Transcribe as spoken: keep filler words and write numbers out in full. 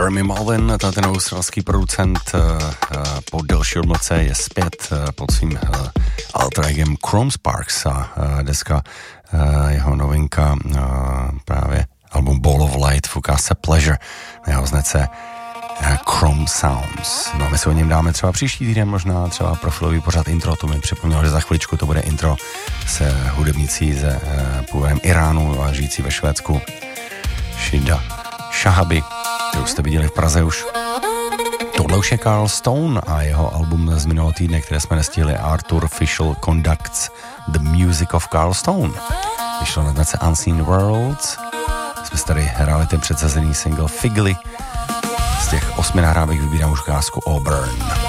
Jeremy Mulvin, ten australský producent, po delší odmlce je zpět pod svým alter egem Chrome Sparks a deska jeho novinka právě album Ball of Light v ukázce Pleasure na jeho znece Chrome Sounds. No a my se o něm dáme třeba příští týden, možná třeba profilový pořad intro, to mi připomnělo, že za chviličku to bude intro se hudebnicí ze původem Iránu a žijící ve Švédsku Shida Shahabi, kterou jste viděli v Praze už. Tohle už je Carl Stone a jeho album z minulého týdne, které jsme nestihli, Arthur Fischl Conducts The Music of Carl Stone. Vyšlo na značce Unseen Worlds. Jsme si tady hráli ten předsazený single Figly. Z těch osmi nahrávek vybírám už ukázku Auburn.